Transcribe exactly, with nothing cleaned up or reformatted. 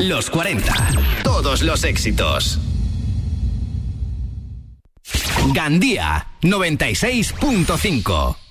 Los cuarenta. Todos los éxitos. Gandía noventa y seis punto cinco.